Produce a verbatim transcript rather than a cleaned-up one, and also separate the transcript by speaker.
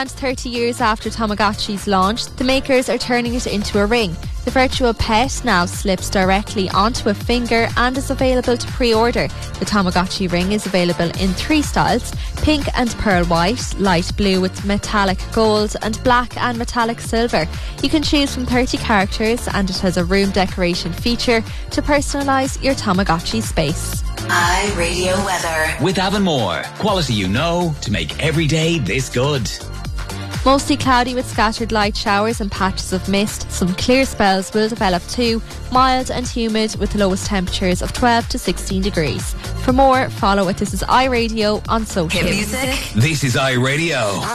Speaker 1: And thirty years after Tamagotchi's launch, the makers are turning it into a ring. The virtual pet now slips directly onto a finger and is available to pre-order. The Tamagotchi ring is available in three styles: pink and pearl white, light blue with metallic gold, and black and metallic silver. You can choose from thirty characters, and it has a room decoration feature to personalise your Tamagotchi space.
Speaker 2: iRadio weather.
Speaker 3: With Avonmore, quality you know to make every day this good.
Speaker 1: Mostly cloudy with scattered light showers and patches of mist. Some clear spells will develop too. Mild and humid with lowest temperatures of twelve to sixteen degrees. For more, follow at This Is iRadio on social.
Speaker 2: Hit music.
Speaker 3: This is iRadio.